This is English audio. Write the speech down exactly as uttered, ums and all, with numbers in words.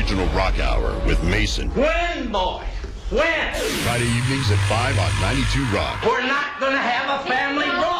Regional Rock Hour with Mason. When, boy? When? Friday evenings at five on ninety-two Rock. We're not going to have a family rock.